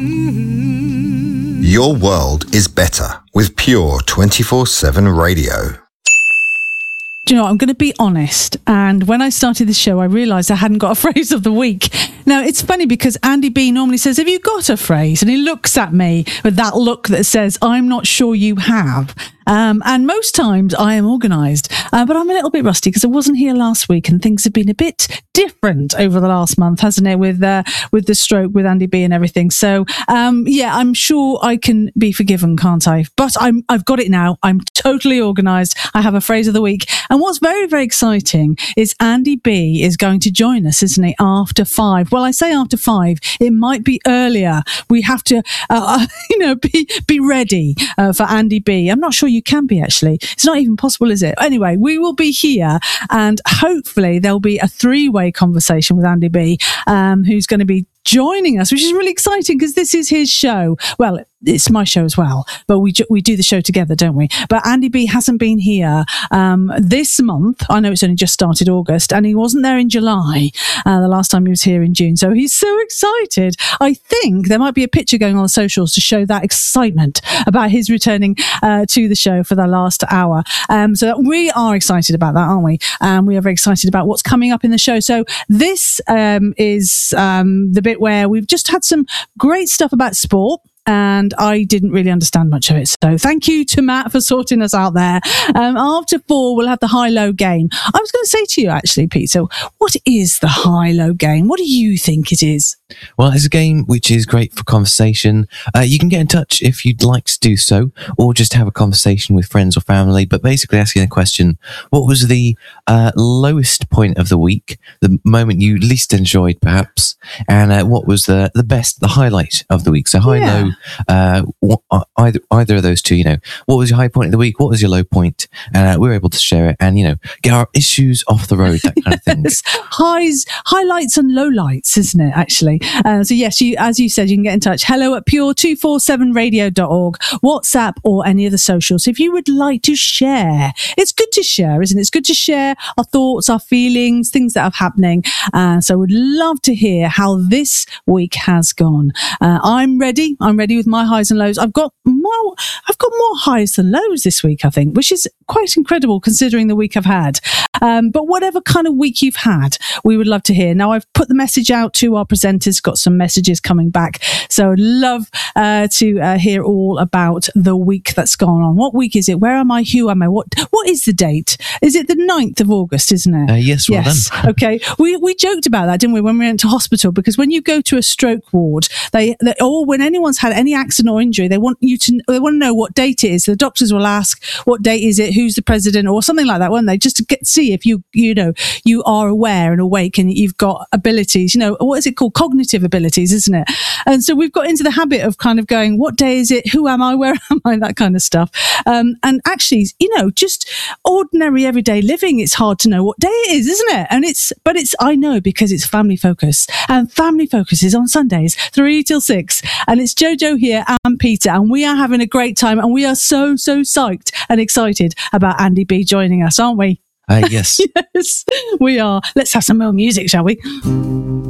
Your world is better with Pure 24/7 radio. Do you know what? I'm going to be honest. And when I started the show, I realised I hadn't got a phrase of the week. Now, it's funny because Andy B normally says, have you got a phrase? And he looks at me with that look that says, I'm not sure you have. And most times I am organised, but I'm a little bit rusty because I wasn't here last week and things have been a bit different over the last month, hasn't it? With the stroke with Andy B and everything. So, yeah, I'm sure I can be forgiven, can't I? But I've got it now. I'm totally organised. I have a phrase of the week. And what's very, very exciting is Andy B is going to join us, isn't he? After 5. Well, I say after 5. It might be earlier. We have to, be ready for Andy B. I'm not sure you can be, actually. It's not even possible, is it? Anyway, we will be here and hopefully there'll be a 3-way conversation with Andy B, who's going to be joining us, which is really exciting because this is his show. Well, it's my show as well, but we do the show together, don't we? But Andy B hasn't been here this month. I know it's only just started August, and he wasn't there in July, the last time he was here in June. So he's so excited. I think there might be a picture going on the socials to show that excitement about his returning to the show for the last hour. So we are excited about that, aren't we? We are very excited about what's coming up in the show. So this is the bit where we've just had some great stuff about sport. And I didn't really understand much of it. So thank you to Matt for sorting us out there. After 4, we'll have the high-low game. I was going to say to you, actually, Peter, what is the high-low game? What do you think it is? Well, it's a game which is great for conversation. You can get in touch if you'd like to do so, or just have a conversation with friends or family, but basically asking a question, what was the lowest point of the week, the moment you least enjoyed, perhaps, and what was the highlight of the week? So high-low, either of those two, what was your high point of the week, what was your low point, and we're able to share it and get our issues off the road, that kind of thing. Highlights and lowlights, isn't it, actually? So yes, as you said, you can get in touch. Hello at pure247radio.org, WhatsApp or any of the socials if you would like to share. It's good to share, isn't it? It's good to share our thoughts, our feelings, things that are happening. So we'd love to hear how this week has gone. I'm ready with my highs and lows. I've got more highs than lows this week, I think, which is quite incredible considering the week I've had. But whatever kind of week you've had, we would love to hear. Now, I've put the message out to our presenters, got some messages coming back. So I'd love to hear all about the week that's gone on. What week is it? Where am I? Who am I? What is the date? Is it the 9th of August, isn't it? Yes, well yes. Done. Okay. We joked about that, didn't we, when we went to hospital? Because when you go to a stroke ward, or when anyone's had any accident or injury, they want to know what date it is. The doctors will ask, what date is it? Who's the president? Or something like that, won't they? Just to see if you are aware and awake and you've got abilities. What is it called? Cognitive abilities, isn't it? And so we've got into the habit of kind of going, what day is it? Who am I? Where am I? That kind of stuff. And actually, just ordinary everyday living, it's hard to know what day it is, isn't it? But I know because it's Family Focus, and Family Focus is on Sundays 3 till 6, and it's Jojo here and Peter, and we are having a great time, and we are so psyched and excited about Andy B joining us, aren't we? Yes. Yes, we are. Let's have some more music, shall we?